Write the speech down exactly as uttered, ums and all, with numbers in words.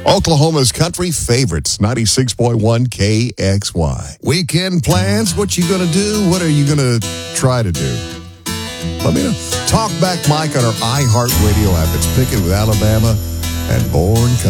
Oklahoma's country favorites, ninety-six point one K X Y. Weekend plans, what you going to do? What are you going to try to do? Let me know. Talk Back Mike on our iHeartRadio app. It's Picking with Alabama and Born Country.